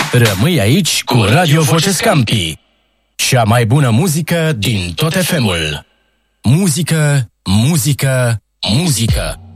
Rămâi aici cu Radio Voce Scampi. Cea mai bună muzică din tot FM-ul. Muzică, muzică, muzică.